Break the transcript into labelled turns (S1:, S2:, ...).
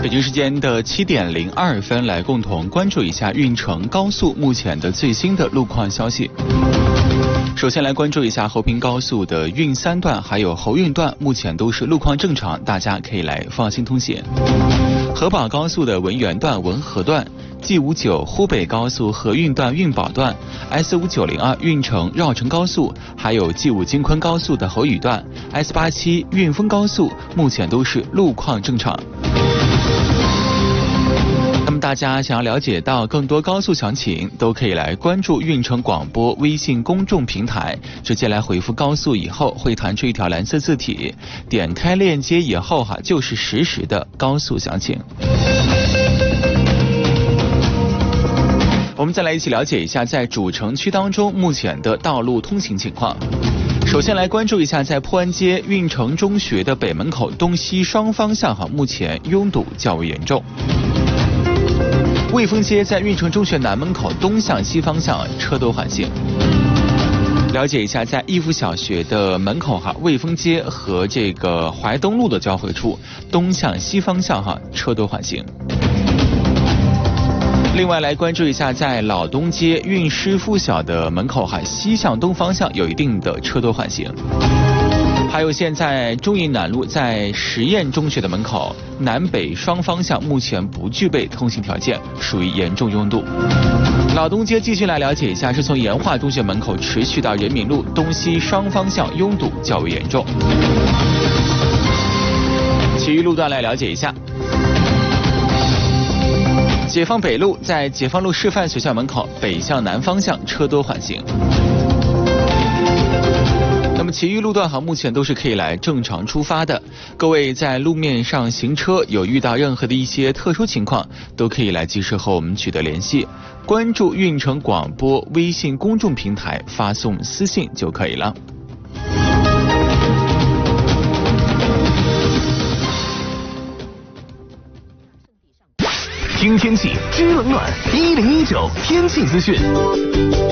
S1: 京时间的7点02分，来共同关注一下运城高速目前的最新的路况消息。首先来关注一下侯平高速的运3段还有侯运段，目前都是路况正常，大家可以来放心通行。河宝高速的文源段、文河段、G59湖北高速河运段、运宝段、S5902运城绕城高速，还有 G5京昆高速的侯乙段、S87运丰高速，目前都是路况正常。那么大家想要了解到更多高速详情，都可以来关注运城广播微信公众平台，直接来回复高速以后会弹出一条蓝色字体，点开链接以后就是实时的高速详情。我们再来一起了解一下在主城区当中目前的道路通行情况。首先来关注一下在坡安街运城中学的北门口东西双方向目前拥堵较为严重。卫丰街在运城中学南门口东向西方向车多缓行。了解一下在义福小学的门口卫丰街和这个淮东路的交汇处东向西方向车多缓行。另外来关注一下在老东街运师附小的门口西向东方向有一定的车多缓行。还有现在中营南路在实验中学的门口南北双方向目前不具备通行条件，属于严重拥堵。老东街继续来了解一下，是从延化中学门口持续到人民路东西双方向拥堵较为严重。其余路段来了解一下。解放北路在解放路师范学校门口北向南方向车多缓行。那么其余路段目前都是可以来正常出发的，各位在路面上行车有遇到任何的一些特殊情况，都可以来及时和我们取得联系，关注运城广播微信公众平台发送私信就可以了。
S2: 听天气知冷暖，1019天气资讯。